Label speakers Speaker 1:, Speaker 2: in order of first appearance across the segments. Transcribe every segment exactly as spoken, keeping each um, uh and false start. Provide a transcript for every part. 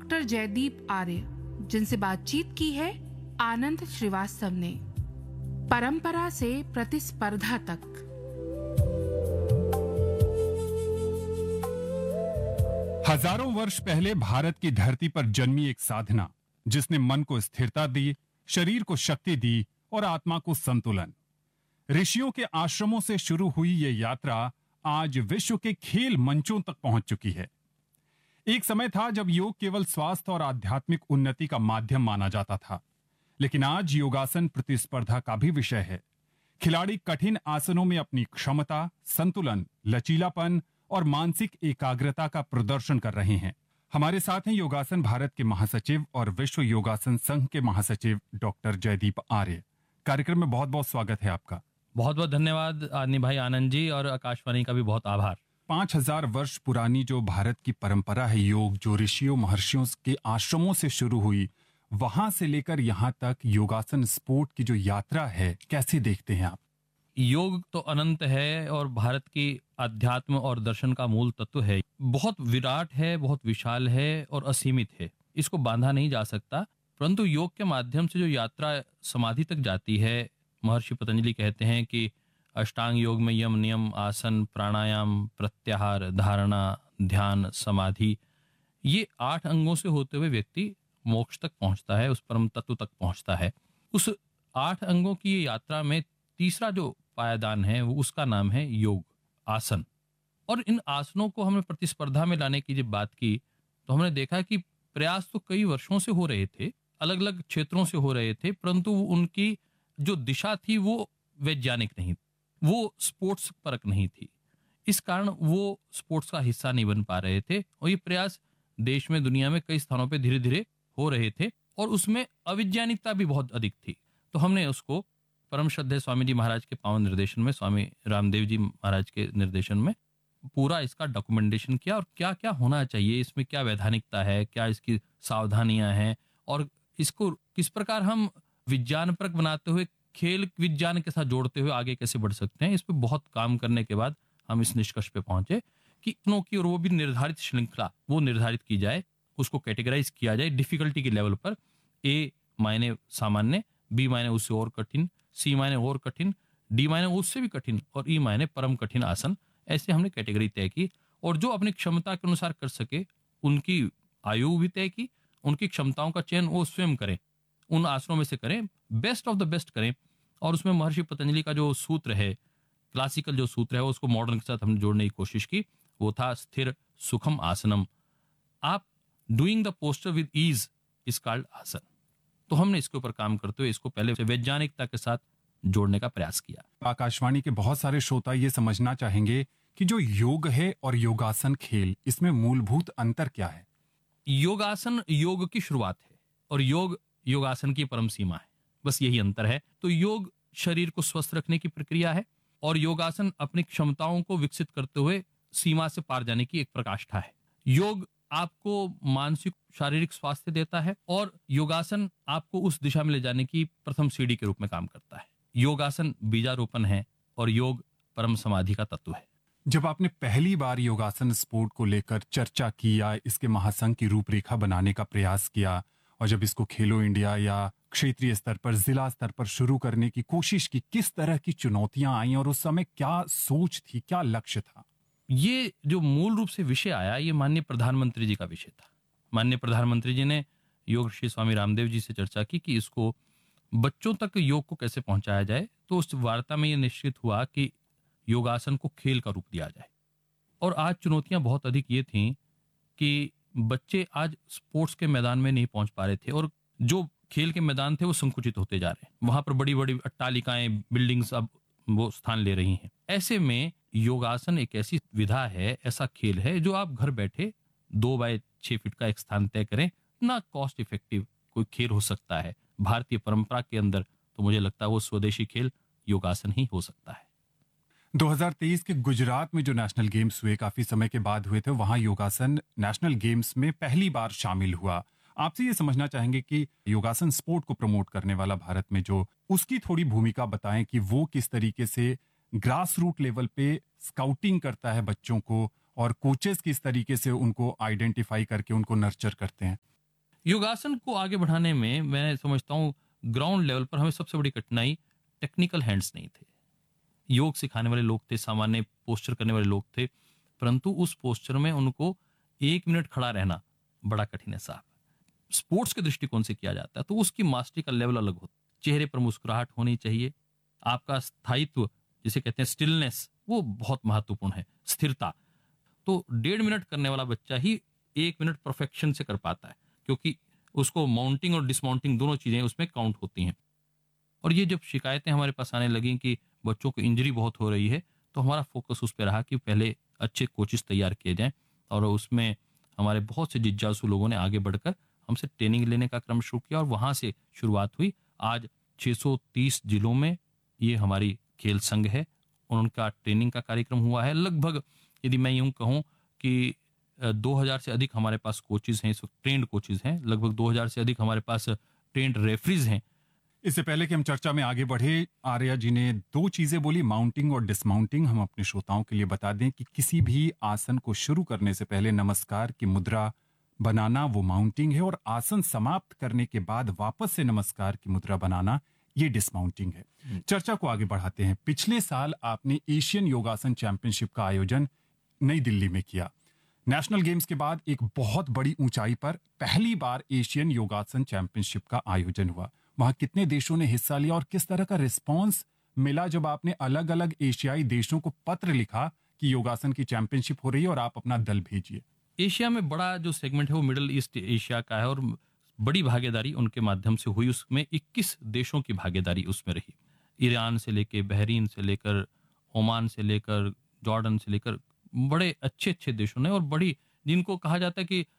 Speaker 1: Doctor Jaideep आर्य, जिनसे बातचीत की है आनंद श्रीवास्तव ने। परंपरा से प्रतिस्पर्धा तक।
Speaker 2: हजारों वर्ष पहले भारत की धरती पर जन्मी एक साधना, जिसने मन को स्थिरता दी, शरीर को शक्ति दी और आत्मा को संतुलन। ऋषियों के आश्रमों से शुरू हुई ये यात्रा आज विश्व के खेल मंचों तक पहुंच चुकी है। एक समय था जब योग केवल स्वास्थ्य और आध्यात्मिक उन्नति का माध्यम माना जाता था, लेकिन आज योगासन प्रतिस्पर्धा का भी विषय है। खिलाड़ी कठिन आसनों में अपनी क्षमता, संतुलन, लचीलापन और मानसिक एकाग्रता का प्रदर्शन कर रहे हैं। हमारे साथ हैं योगासन भारत के महासचिव और विश्व योगासन संघ के महासचिव डॉक्टर जयदीप आर्य। कार्यक्रम में बहुत बहुत स्वागत है आपका।
Speaker 3: बहुत बहुत धन्यवाद आदनी भाई आनंद जी, और आकाशवाणी का भी बहुत आभार।
Speaker 2: पांच हजार वर्ष पुरानी जो भारत की परंपरा है योग, जो ऋषियों महर्षियों के आश्रमों से शुरू हुई, वहां से लेकर यहाँ तक योगासन स्पोर्ट की जो यात्रा है, कैसे देखते हैं आप?
Speaker 3: योग तो अनंत है और भारत की अध्यात्म और दर्शन का मूल तत्व है। बहुत विराट है, बहुत विशाल है और असीमित है। इसको बांधा नहीं जा सकता, परंतु योग के माध्यम से जो यात्रा समाधि तक जाती है, महर्षि पतंजलि कहते हैं कि अष्टांग योग में यम, नियम, आसन, प्राणायाम, प्रत्याहार, धारणा, ध्यान, समाधि, ये आठ अंगों से होते हुए व्यक्ति मोक्ष तक पहुंचता है, उस परम तत्व तक पहुंचता है। उस आठ अंगों की ये यात्रा में तीसरा जो पायदान है वो उसका नाम है योग आसन। और इन आसनों को हमने प्रतिस्पर्धा में लाने की जब बात की तो हमने देखा कि प्रयास तो कई वर्षों से हो रहे थे, अलग अलग क्षेत्रों से हो रहे थे, परंतु उनकी जो दिशा थी वो वैज्ञानिक नहीं, वो स्पोर्ट्स परक नहीं थी। इस कारण वो स्पोर्ट्स का हिस्सा नहीं बन पा रहे थे और ये प्रयास देश में, दुनिया में कई स्थानों पे धीरे धीरे हो रहे थे और उसमें अवैज्ञानिकता भी बहुत अधिक थी। तो हमने उसको परम श्रद्धेय स्वामी जी महाराज के पावन निर्देशन में, स्वामी रामदेव जी महाराज के निर्देशन में पूरा इसका डॉक्यूमेंटेशन किया और क्या क्या होना चाहिए, इसमें क्या वैधानिकता है, क्या इसकी सावधानियां हैं और इसको किस प्रकार हम विज्ञान परक बनाते हुए खेल विज्ञान के साथ जोड़ते हुए आगे कैसे बढ़ सकते हैं। इस पर बहुत काम करने के बाद हम इस निष्कर्ष पे पहुंचे कि इनों की और वो भी निर्धारित श्रृंखला वो निर्धारित की जाए, उसको कैटेगराइज किया जाए डिफिकल्टी के लेवल पर। ए मायने सामान्य, बी मायने उससे और कठिन, सी मायने और कठिन, डी मायने उससे भी कठिन और ई मायने परम कठिन आसन। ऐसे हमने कैटेगरी तय की और जो अपनी क्षमता के अनुसार कर सके उनकी आयु भी तय की, उनकी क्षमताओं का चयन वो स्वयं करें, उन आसनों में से करें, बेस्ट ऑफ द बेस्ट करें। और उसमें महर्षि पतंजलि का जो सूत्र है, क्लासिकल जो सूत्र है, उसको मॉडर्न के साथ हमने जोड़ने की कोशिश की। वो था स्थिर सुखम आसनम। आप doing the poster with ease is called आसन। तो हमने इसके ऊपर काम करते हुए इसको पहले वैज्ञानिकता के साथ जोड़ने का प्रयास किया।
Speaker 2: आकाशवाणी के बहुत सारे श्रोता ये समझना चाहेंगे कि जो योग है और योगासन खेल, इसमें मूलभूत अंतर क्या है?
Speaker 3: योगासन योग की शुरुआत है और योग योगासन की परम सीमा है, बस यही अंतर है। तो योग शरीर को स्वस्थ रखने की प्रक्रिया है और योगासन अपनी क्षमताओं को विकसित करते हुए सीमा से पार जाने की एक प्रकाष्ठा है। योग आपको मानसिक शारीरिक स्वास्थ्य देता है और योगासन आपको उस दिशा में ले जाने की प्रथम सीढ़ी के रूप में काम करता है। योगासन बीजारोपण है और योग परम समाधि का तत्व है।
Speaker 2: जब आपने पहली बार योगासन स्पोर्ट को लेकर चर्चा की या इसके महासंघ की रूपरेखा बनाने का प्रयास किया और जब इसको खेलो इंडिया या क्षेत्रीय स्तर पर, जिला स्तर पर शुरू करने की कोशिश की, किस तरह की चुनौतियां आई और उस समय क्या सोच थी, क्या लक्ष्य था?
Speaker 3: ये जो मूल रूप से विषय आया, ये माननीय प्रधानमंत्री जी का विषय था। माननीय प्रधानमंत्री जी ने योग ऋषि स्वामी रामदेव जी से चर्चा की कि इसको बच्चों तक योग को कैसे पहुंचाया जाए। तो उस वार्ता में ये निश्चित हुआ कि योगासन को खेल का रूप दिया जाए। और आज चुनौतियां बहुत अधिक ये थीं कि बच्चे आज स्पोर्ट्स के मैदान में नहीं पहुंच पा रहे थे और जो खेल के मैदान थे वो संकुचित होते जा रहे हैं। वहां पर बड़ी बड़ी अट्टालिकाएं, बिल्डिंग्स अब वो स्थान ले रही हैं। ऐसे में योगासन एक ऐसी विधा है, ऐसा खेल है जो आप घर बैठे दो बाय छह फीट का एक स्थान तय करें, ना कॉस्ट इफेक्टिव कोई खेल हो सकता है भारतीय परंपरा के अंदर। तो मुझे लगता है वो स्वदेशी खेल योगासन ही हो सकता है।
Speaker 2: दो हज़ार तेईस के गुजरात में जो नेशनल गेम्स हुए, काफी समय के बाद हुए थे, वहां योगासन नेशनल गेम्स में पहली बार शामिल हुआ। आपसे ये समझना चाहेंगे कि योगासन स्पोर्ट को प्रमोट करने वाला भारत में जो, उसकी थोड़ी भूमिका बताएं कि वो किस तरीके से ग्रास रूट लेवल पे स्काउटिंग करता है बच्चों को और कोचेस किस तरीके से उनको आइडेंटिफाई करके उनको नर्चर करते हैं।
Speaker 3: योगासन को आगे बढ़ाने में मैं समझता हूँ ग्राउंड लेवल पर हमें सबसे बड़ी कठिनाई टेक्निकल हैंड्स नहीं थे। योग सिखाने वाले लोग थे, सामान्य पोस्चर करने वाले लोग थे, परंतु उस पोस्चर में उनको एक मिनट खड़ा रहना बड़ा कठिन है साहब। स्पोर्ट्स के दृष्टिकोण से किया जाता है तो उसकी मास्टरी का लेवल अलग होता है। चेहरे पर मुस्कुराहट होनी चाहिए, आपका स्थायित्व जिसे कहते हैं स्टिलनेस, वो बहुत महत्वपूर्ण है, स्थिरता। तो डेढ़ मिनट करने वाला बच्चा ही एक मिनट परफेक्शन से कर पाता है, क्योंकि उसको माउंटिंग और डिसमाउंटिंग दोनों चीजें उसमें काउंट होती हैं। और ये जब शिकायतें हमारे पास आने लगी कि बच्चों को इंजरी बहुत हो रही है, तो हमारा फोकस उस पर रहा कि पहले अच्छे कोचेस तैयार किए जाएं, और उसमें हमारे बहुत से जिज्ञासु लोगों ने आगे बढ़कर हमसे ट्रेनिंग लेने का क्रम शुरू किया और वहां से शुरुआत हुई। आज छह सौ तीस जिलों में ये हमारी खेल संघ है, उनका ट्रेनिंग का कार्यक्रम हुआ है। लगभग यदि मैं यूं कहूं कि दो हज़ार से अधिक हमारे पास कोचेज हैं, इस वक्त ट्रेंड कोचेज हैं, लगभग दो हज़ार से अधिक हमारे पास ट्रेंड रेफरीज हैं।
Speaker 2: इससे पहले कि हम चर्चा में आगे बढ़े, आर्या जी ने दो चीजें बोली, माउंटिंग और डिसमाउंटिंग। हम अपने श्रोताओं के लिए बता दें कि किसी भी आसन को शुरू करने से पहले नमस्कार की मुद्रा बनाना वो माउंटिंग है, और आसन समाप्त करने के बाद वापस से नमस्कार की मुद्रा बनाना ये डिसमाउंटिंग है। चर्चा को आगे बढ़ाते हैं। पिछले साल आपने एशियन योगासन चैंपियनशिप का आयोजन नई दिल्ली में किया। नेशनल गेम्स के बाद एक बहुत बड़ी ऊंचाई पर पहली बार एशियन योगासन चैंपियनशिप का आयोजन हुआ। वहां कितने देशों ने हिस्सा लिया और किस तरह का रिस्पांस मिला जब आपने अलग अलग एशियाई देशों को पत्र लिखा कि योगासन की चैंपियनशिप हो रही है और आप अपना दल भेजिए?
Speaker 3: एशिया में बड़ा जो सेगमेंट है वो मिडिल ईस्ट एशिया का है, और बड़ी भागीदारी उनके माध्यम से हुई। उसमें इक्कीस देशों की भागीदारी उसमें रही। ईरान से लेकर, बहरीन से लेकर, ओमान से लेकर, जॉर्डन से लेकर, बड़े अच्छे अच्छे देशों ने, और बड़ी जिनको कहा जाता है कि,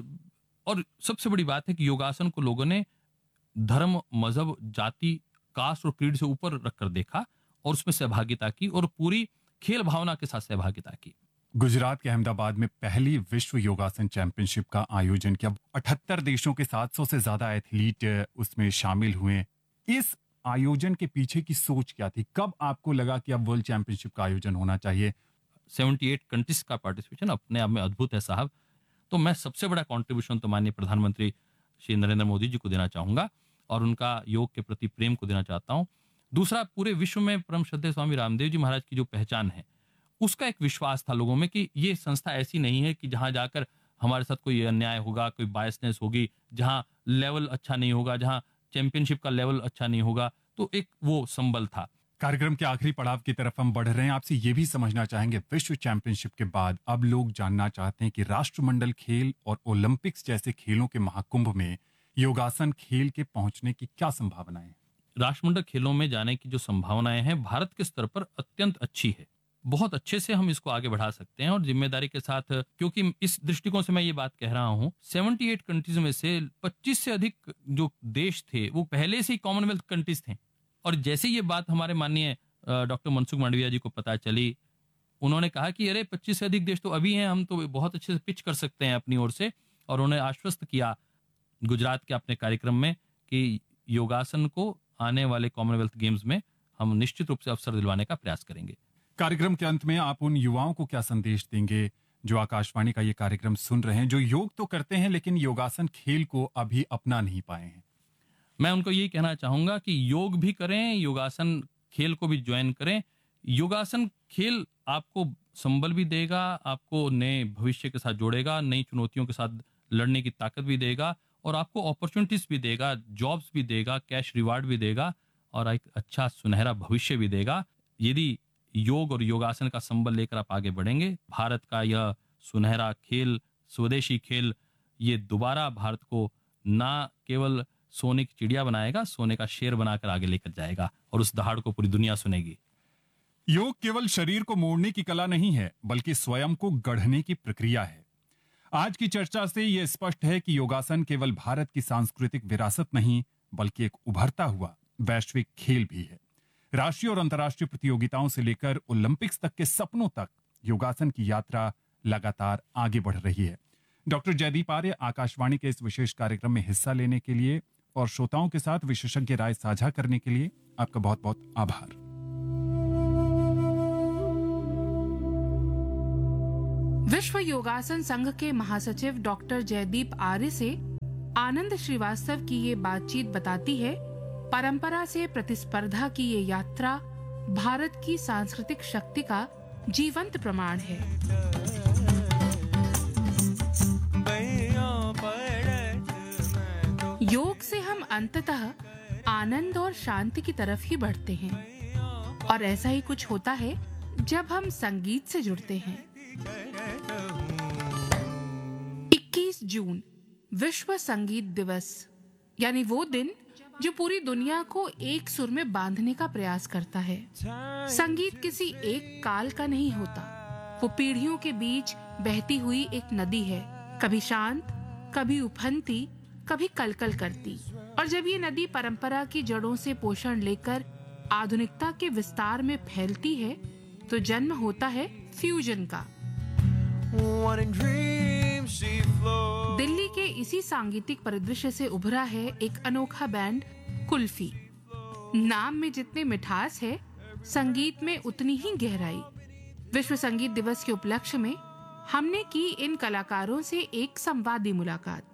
Speaker 3: और सबसे बड़ी बात है कि योगासन को लोगों ने धर्म, मजहब, जाति, कास्ट और क्रीड से ऊपर रखकर देखा और उसमें सहभागिता की, और पूरी खेल भावना के साथ सहभागिता की।
Speaker 2: गुजरात के अहमदाबाद में पहली विश्व योगासन चैंपियनशिप का आयोजन किया। अठहत्तर देशों के सात सौ से ज्यादा एथलीट उसमें शामिल हुए। इस आयोजन के पीछे की सोच क्या थी? कब आपको लगा कि अब वर्ल्ड चैंपियनशिप का आयोजन होना चाहिए?
Speaker 3: अठहत्तर कंट्रीज का पार्टिसिपेशन अपने आप में अद्भुत है साहब। तो मैं सबसे बड़ा कंट्रीब्यूशन तो माननीय प्रधानमंत्री श्री नरेंद्र मोदी जी को देना चाहूंगा, और उनका योग के प्रति प्रेम को देना चाहता हूं। दूसरा, पूरे विश्व में परम श्रद्धेय स्वामी रामदेव जी महाराज की जो पहचान है, उसका एक विश्वास था लोगों में कि ये संस्था ऐसी नहीं है कि जहां जाकर हमारे साथ कोई अन्याय होगा, कोई बायसनेस होगी, जहां लेवल अच्छा नहीं होगा, जहां चैंपियनशिप का लेवल अच्छा नहीं होगा। तो एक वो संबल था।
Speaker 2: कार्यक्रम के आखिरी पड़ाव की तरफ हम बढ़ रहे हैं। आपसे ये भी समझना चाहेंगे, विश्व चैंपियनशिप के बाद अब लोग जानना चाहते हैं कि राष्ट्रमंडल खेल और ओलंपिक्स जैसे खेलों के महाकुंभ में योगासन खेल के पहुंचने की क्या संभावनाएं हैं?
Speaker 3: राष्ट्रमंडल खेलों में जाने की जो संभावनाएं हैं भारत के स्तर पर अत्यंत अच्छी है। बहुत अच्छे से हम इसको आगे बढ़ा सकते हैं, और जिम्मेदारी के साथ, क्योंकि इस दृष्टिकोण से मैं ये बात कह रहा हूं, अठहत्तर कंट्रीज में से पच्चीस से अधिक जो देश थे वो पहले से ही कॉमनवेल्थ कंट्रीज थे। और जैसे ये बात हमारे माननीय डॉक्टर मनसुख मांडविया जी को पता चली, उन्होंने कहा कि अरे पच्चीस से अधिक देश तो अभी हैं, हम तो बहुत अच्छे से पिच कर सकते हैं अपनी ओर से। और उन्होंने आश्वस्त किया गुजरात के अपने कार्यक्रम में कि योगासन को आने वाले कॉमनवेल्थ गेम्स में हम निश्चित रूप से अवसर दिलवाने का प्रयास करेंगे।
Speaker 2: कार्यक्रम के अंत में आप उन युवाओं को क्या संदेश देंगे जो आकाशवाणी का ये कार्यक्रम सुन रहे हैं, जो योग तो करते हैं लेकिन योगासन खेल को अभी अपना नहीं पाए हैं?
Speaker 3: मैं उनको यही कहना चाहूंगा कि योग भी करें, योगासन खेल को भी ज्वाइन करें। योगासन खेल आपको संबल भी देगा, आपको नए भविष्य के साथ जोड़ेगा, नई चुनौतियों के साथ लड़ने की ताकत भी देगा, और आपको अपॉर्चुनिटीज भी देगा, जॉब्स भी देगा, कैश रिवार्ड भी देगा, और एक अच्छा सुनहरा भविष्य भी देगा। यदि योग और योगासन का संबल लेकर आप आगे बढ़ेंगे, भारत का यह सुनहरा खेल, स्वदेशी खेल, ये दोबारा भारत को ना केवल सोने की चिड़िया बनाएगा, सोने का शेर बनाकर आगे लेकर जाएगा, और उस दहाड़ को पूरी दुनिया सुनेगी।
Speaker 2: योग केवल शरीर को मोड़ने की कला नहीं है, बल्कि स्वयं को गढ़ने की प्रक्रिया है। आज की चर्चा से यह स्पष्ट है कि योगासन केवल भारत की सांस्कृतिक विरासत नहीं, बल्कि एक उभरता हुआ वैश्विक खेल भी है। राष्ट्रीय और अंतर्राष्ट्रीय प्रतियोगिताओं से लेकर ओलंपिक्स तक के सपनों तक योगासन की यात्रा लगातार आगे बढ़ रही है। डॉक्टर जयदीप आर्य, आकाशवाणी के इस विशेष कार्यक्रम में हिस्सा लेने के लिए और श्रोताओं के साथ विशेषज्ञ राय साझा करने के लिए आपका बहुत बहुत आभार।
Speaker 1: विश्व योगासन संघ के महासचिव डॉक्टर जयदीप आर्य से आनंद श्रीवास्तव की ये बातचीत बताती है परंपरा से प्रतिस्पर्धा की ये यात्रा भारत की सांस्कृतिक शक्ति का जीवंत प्रमाण है। योग से हम अंततः आनंद और शांति की तरफ ही बढ़ते हैं और ऐसा ही कुछ होता है जब हम संगीत से जुड़ते हैं। इक्कीस जून विश्व संगीत दिवस, यानी वो दिन जो पूरी दुनिया को एक सुर में बांधने का प्रयास करता है। संगीत किसी एक काल का नहीं होता, वो पीढ़ियों के बीच बहती हुई एक नदी है, कभी शांत, कभी उफनती, कभी कलकल करती। और जब ये नदी परंपरा की जड़ों से पोषण लेकर आधुनिकता के विस्तार में फैलती है तो जन्म होता है फ्यूजन का। दिल्ली के इसी सांगीतिक परिदृश्य से उभरा है एक अनोखा बैंड कुल्फी। नाम में जितनी मिठास है, संगीत में उतनी ही गहराई। विश्व संगीत दिवस के उपलक्ष्य में हमने की इन कलाकारों से एक संवादी मुलाकात।